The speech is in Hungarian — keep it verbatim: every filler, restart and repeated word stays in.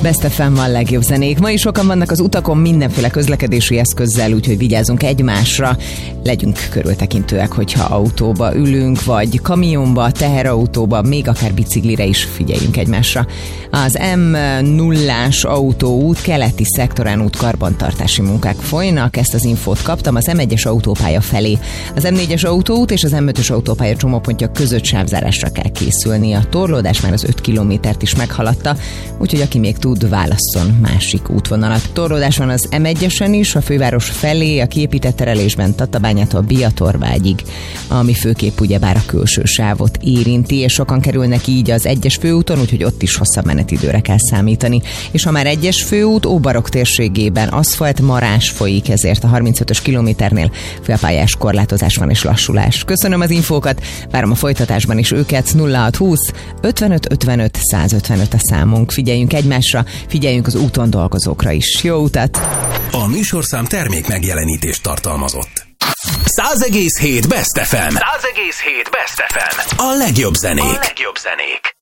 Best ef em a legjobb zenék. Ma is sokan vannak az utakon mindenféle közlekedési eszközzel, úgyhogy vigyázzunk egymásra. Legyünk körültekintőek, hogyha autóba ülünk, vagy kamionba, teherautóba, még akár biciklire is figyeljünk egymásra. Az em nullás autóút keleti szektorán út karbantartási munkák folynak, ezt az infót kaptam az em egyes autópálya felé. Az em négyes autóút és az em ötös autópálya csomópontja között sávzárásra kell készülni. A torlódás már az öt kilométert is meghaladta, úgyhogy aki még tud, válasszon másik útvonalat. Torlódás van az em egyesen is, a főváros felé, a kiépített terelésben Tatabányától Biatorvágyig, ami főképp ugyebár a külső sávot érinti, és sokan kerülnek így az egyes főúton, úgyhogy ott is hosszabb menetidőre kell számítani. És ha már egyes főút, Óbarok térségében aszfalt marás folyik, ezért a harmincötös kilométernél félpályás korlátozás van és lassulás. Köszönöm az infókat, várom a folytatásban is őket. Nulla hat húsz ötvenöt ötvenöt százötvenöt a számunk. Figyeljünk egymásra, figyeljünk az úton dolgozókra is. Jó utat! A műsorszám termék megjelenítést tartalmazott. száz egész hét Best ef em. száz egész hét Best ef em. A legjobb zenék. A legjobb zenék.